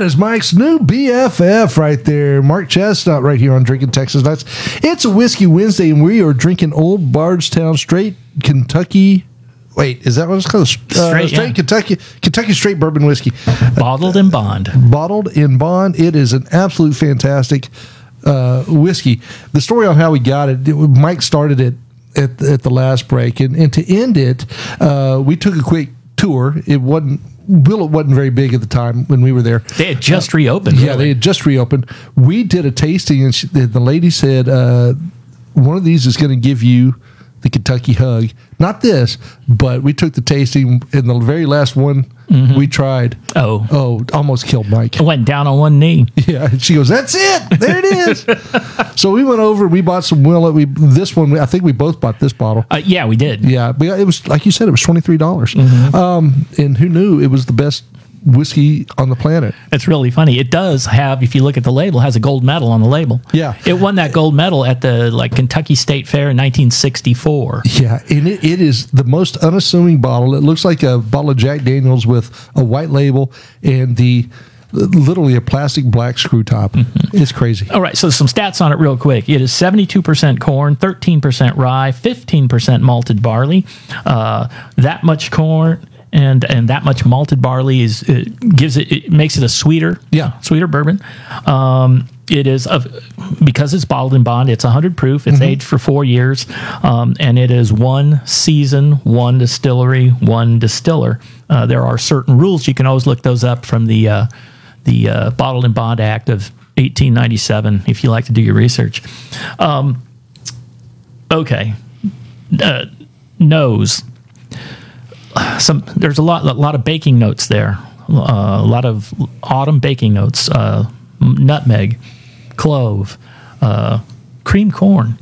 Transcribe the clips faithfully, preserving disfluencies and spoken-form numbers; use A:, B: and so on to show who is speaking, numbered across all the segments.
A: That is Mike's new B F F right there. Mark Chestnut right here on Drinking Texas Nights. It's a Whiskey Wednesday, and we are drinking Old Bardstown Straight Kentucky. Wait, is that what it's called? Uh,
B: Straight,
A: straight
B: yeah.
A: Kentucky Kentucky Straight Bourbon Whiskey.
B: Bottled in bond.
A: Bottled in bond. It is an absolute fantastic uh, whiskey. The story on how we got it, it Mike started it at, at the last break, and, and to end it, uh, we took a quick tour. It wasn't Willet wasn't very big at the time when we were there.
B: They had just uh, reopened.
A: Yeah,
B: really.
A: they had just reopened. We did a tasting, and she, the lady said, uh, one of these is going to give you the Kentucky hug. Not this, but we took the tasting, and the very last one mm-hmm. we tried.
B: Oh.
A: Oh, almost killed Mike.
B: I went down on one knee.
A: Yeah, and she goes, that's it. There it is. So we went over, we bought some Willet. We This one, I think we both bought this bottle.
B: Uh, yeah, we did.
A: Yeah, but it was, like you said, it was twenty-three dollars.
B: Mm-hmm.
A: Um, and who knew it was the best whiskey on the planet.
B: It's really funny. It does have, if you look at the label, it has a gold medal on the label.
A: Yeah.
B: It won that gold medal at the like Kentucky State Fair in nineteen sixty-four.
A: Yeah, and it, it is the most unassuming bottle. It looks like a bottle of Jack Daniels with a white label and the literally a plastic black screw top. Mm-hmm. It's crazy.
B: All right, so some stats on it real quick. It is seventy-two percent corn, thirteen percent rye, fifteen percent malted barley. Uh, that much corn and and that much malted barley is it gives it, it makes it a sweeter,
A: yeah,
B: sweeter bourbon. Um, it is a, because it's bottled in bond. It's one hundred proof. It's mm-hmm. aged for four years, um, and it is one season, one distillery, one distiller. Uh, there are certain rules. You can always look those up from the uh, the uh, Bottled in Bond Act of eighteen ninety-seven if you like to do your research. Um, okay, uh, nose. Some there's a lot a lot of baking notes there. Uh, a lot of autumn baking notes. Uh, nutmeg, clove, uh, cream corn.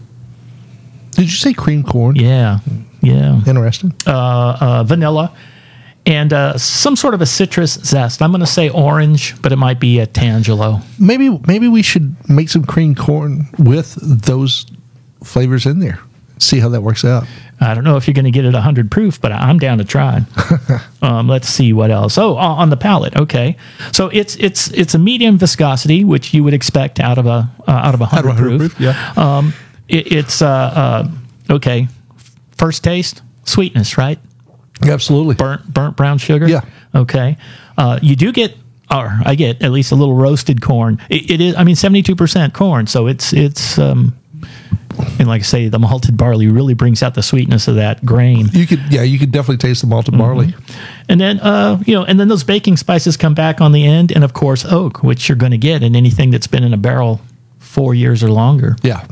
A: Did you say cream corn?
B: Yeah, yeah.
A: Interesting.
B: Uh, uh, vanilla. And uh, some sort of a citrus zest. I'm going to say orange, but it might be a Tangelo.
A: Maybe maybe we should make some cream corn with those flavors in there. See how that works out.
B: I don't know if you're going to get it one hundred proof, but I'm down to try. um, let's see what else. Oh, on the palate. Okay, so it's it's it's a medium viscosity, which you would expect out of a uh, out of a hundred proof.
A: proof. Yeah.
B: Um, it, it's uh, uh, okay. First taste, sweetness, right?
A: Absolutely.
B: Burnt burnt brown sugar.
A: Yeah.
B: Okay. Uh, you do get, or I get at least a little roasted corn. It, it is. I mean, seventy-two percent corn, so it's it's. Um, And like I say, the malted barley really brings out the sweetness of that grain.
A: You could, yeah, you could definitely taste the malted mm-hmm. barley.
B: And then, uh, you know, and then those baking spices come back on the end, and of course, oak, which you're going to get in anything that's been in a barrel four years or longer.
A: Yeah.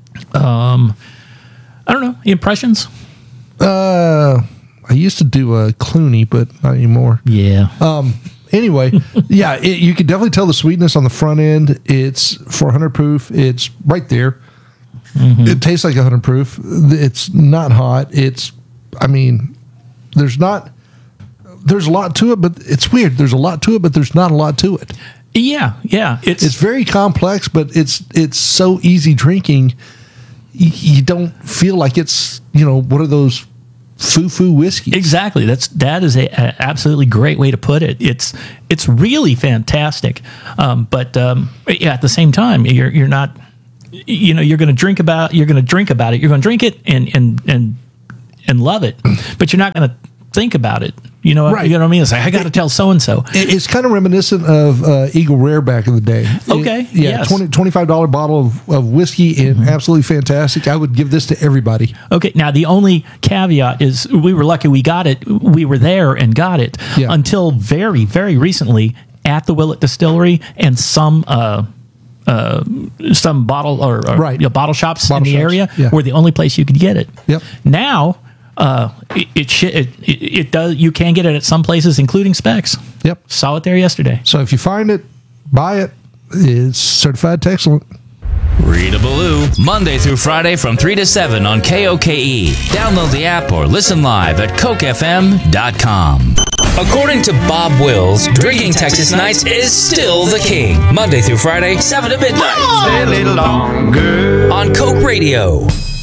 B: Um, I don't know. Impressions?
A: Uh, I used to do a Clooney, but not anymore.
B: Yeah.
A: Um. Anyway, yeah, it, you can definitely tell the sweetness on the front end. It's four hundred proof. It's right there. Mm-hmm. It tastes like one hundred proof. It's not hot. It's, I mean, there's not, there's a lot to it, but it's weird. There's a lot to it, but there's not a lot to it.
B: Yeah, yeah.
A: It's it's very complex, but it's it's so easy drinking. You, you don't feel like it's, you know, one of those foo-foo whiskeys.
B: Exactly. That's that is a, a absolutely great way to put it. It's it's really fantastic. Um, but um, yeah, at the same time, you're you're not. You know, you're going to drink about you're going to drink about it. You're going to drink it and and and and love it, but you're not going to think about it. You know,
A: right.
B: You know what I mean? It's like I got to tell so and so.
A: It's kind of reminiscent of uh, Eagle Rare back in the day.
B: Okay,
A: it, yeah,
B: yes.
A: twenty, twenty-five dollars bottle of, of whiskey and mm-hmm. absolutely fantastic. I would give this to everybody.
B: Okay, now the only caveat is we were lucky we got it. We were there and got it
A: yeah.
B: until very very recently at the Willet Distillery and some. Uh, Uh, some bottle or, or
A: right.
B: you know, bottle shops
A: bottle
B: in the
A: shops.
B: area
A: Yeah.
B: were the only place you could get it.
A: Yep.
B: Now, uh, it, it, sh- it it does. You can get it at some places, including Specs.
A: Yep.
B: Saw it there yesterday.
A: So if you find it, buy it. It's certified excellent.
C: Readabaloo, Monday through Friday from three to seven on K O K E. Download the app or listen live at coke f m dot com. According to Bob Wills, Drinking Texas Nights is still the king. Monday through Friday, seven to midnight.
D: Stay a little longer
C: On Coke Radio.